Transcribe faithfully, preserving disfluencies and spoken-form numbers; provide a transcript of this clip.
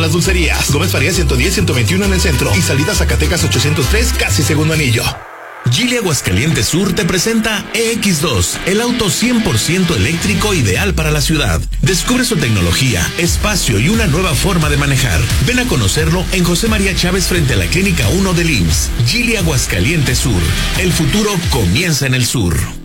las dulcerías. Gómez Farías ciento diez, ciento veintiuno en el centro y salida Zacatecas ochocientos tres, casi segundo anillo. Geely Aguascalientes Sur te presenta E X dos, el auto cien por ciento eléctrico ideal para la ciudad. Descubre su tecnología, espacio y una nueva forma de manejar. Ven a conocerlo en José María Chávez frente a la Clínica uno del I M S S. Geely Aguascalientes Sur. El futuro comienza en el sur.